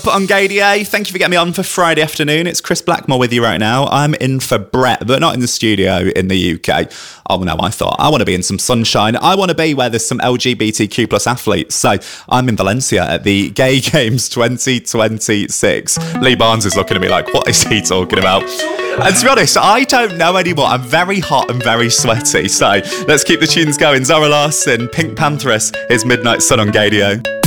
On Gadio, thank you for getting me on for Friday afternoon. It's Chris Blackmore with you right now. I'm in for Brett, but not in the studio in the UK. Oh no, I thought I want to be in some sunshine. I want to be where there's some LGBTQ plus athletes. So I'm in Valencia at the Gay Games 2026. Lee Barnes is looking at me like, what is he talking about? And to be honest, I don't know anymore. I'm very hot and very sweaty. So let's keep the tunes going. Zara Larsson, Pink Pantheress is Midnight Sun on Gadio.